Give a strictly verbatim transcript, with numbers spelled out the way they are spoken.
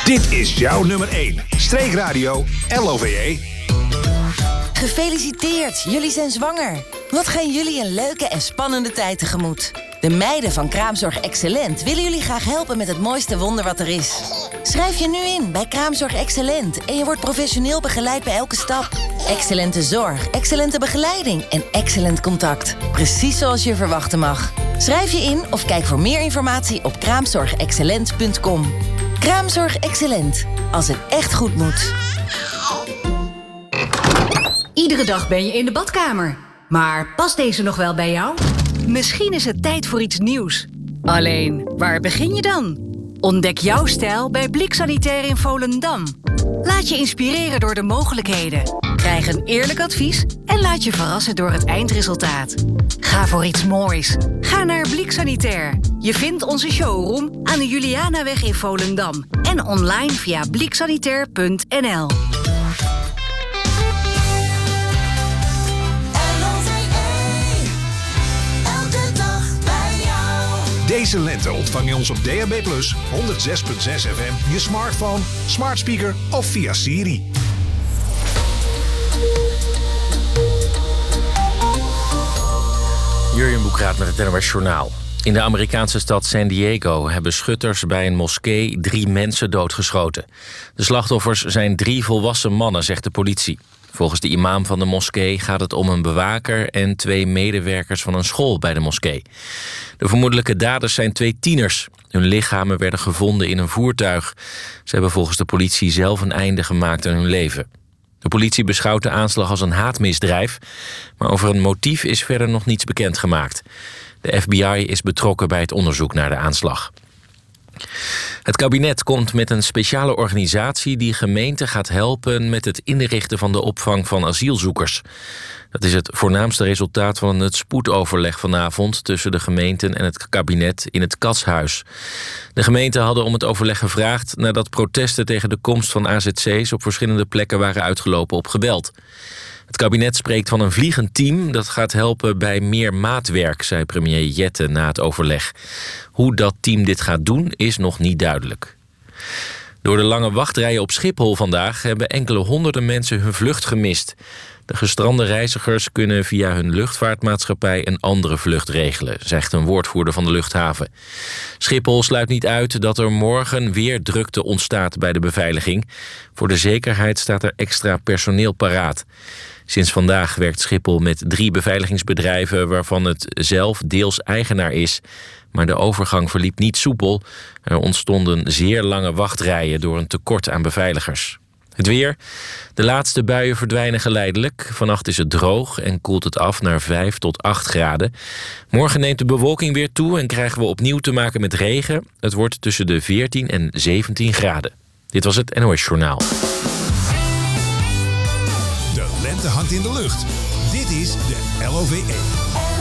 Dit is jouw nummer één. Streekradio L O V E. Gefeliciteerd, jullie zijn zwanger. Wat gaan jullie een leuke en spannende tijd tegemoet. De meiden van Kraamzorg Excellent willen jullie graag helpen met het mooiste wonder wat er is. Schrijf je nu in bij Kraamzorg Excellent en je wordt professioneel begeleid bij elke stap. Excellente zorg, excellente begeleiding en excellent contact. Precies zoals je verwachten mag. Schrijf je in of kijk voor meer informatie op kraamzorg excellent punt com. Kraamzorg Excellent. Als het echt goed moet. Iedere dag ben je in de badkamer. Maar past deze nog wel bij jou? Misschien is het tijd voor iets nieuws. Alleen, waar begin je dan? Ontdek jouw stijl bij Blik Sanitair in Volendam. Laat je inspireren door de mogelijkheden. Krijg een eerlijk advies en laat je verrassen door het eindresultaat. Ga voor iets moois. Ga naar Blik Sanitair. Je vindt onze showroom aan de Julianaweg in Volendam. En online via blik sanitair punt n l. Deze lente ontvang je ons op D A B plus, honderd zes komma zes F M, je smartphone, smart speaker of via Siri. Jurjen Boekraat met het N O S Journaal. In de Amerikaanse stad San Diego hebben schutters bij een moskee drie mensen doodgeschoten. De slachtoffers zijn drie volwassen mannen, zegt de politie. Volgens de imam van de moskee gaat het om een bewaker en twee medewerkers van een school bij de moskee. De vermoedelijke daders zijn twee tieners. Hun lichamen werden gevonden in een voertuig. Ze hebben volgens de politie zelf een einde gemaakt aan hun leven. De politie beschouwt de aanslag als een haatmisdrijf, maar over een motief is verder nog niets bekendgemaakt. De F B I is betrokken bij het onderzoek naar de aanslag. Het kabinet komt met een speciale organisatie die gemeenten gaat helpen met het inrichten van de opvang van asielzoekers. Dat is het voornaamste resultaat van het spoedoverleg vanavond tussen de gemeenten en het kabinet in het Katshuis. De gemeenten hadden om het overleg gevraagd nadat protesten tegen de komst van A Z C's op verschillende plekken waren uitgelopen op geweld. Het kabinet spreekt van een vliegend team dat gaat helpen bij meer maatwerk, zei premier Jette na het overleg. Hoe dat team dit gaat doen is nog niet duidelijk. Door de lange wachtrijen op Schiphol vandaag hebben enkele honderden mensen hun vlucht gemist. De gestrande reizigers kunnen via hun luchtvaartmaatschappij een andere vlucht regelen, zegt een woordvoerder van de luchthaven. Schiphol sluit niet uit dat er morgen weer drukte ontstaat bij de beveiliging. Voor de zekerheid staat er extra personeel paraat. Sinds vandaag werkt Schiphol met drie beveiligingsbedrijven waarvan het zelf deels eigenaar is. Maar de overgang verliep niet soepel. Er ontstonden zeer lange wachtrijen door een tekort aan beveiligers. Het weer. De laatste buien verdwijnen geleidelijk. Vannacht is het droog en koelt het af naar vijf tot acht graden. Morgen neemt de bewolking weer toe en krijgen we opnieuw te maken met regen. Het wordt tussen de veertien en zeventien graden. Dit was het N O S Journaal. De lente hangt in de lucht. Dit is de L O V E.